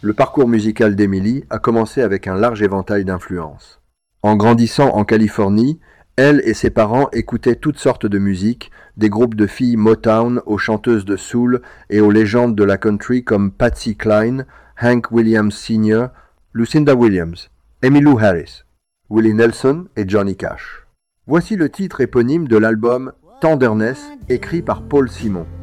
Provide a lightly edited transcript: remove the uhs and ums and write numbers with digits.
Le parcours musical d'Emily a commencé avec un large éventail d'influences. En grandissant en Californie, elle et ses parents écoutaient toutes sortes de musique, des groupes de filles Motown aux chanteuses de soul et aux légendes de la country comme Patsy Cline, Hank Williams Sr., Lucinda Williams, Emmylou Harris, Willie Nelson et Johnny Cash. Voici le titre éponyme de l'album Tenderness écrit par Paul Simon.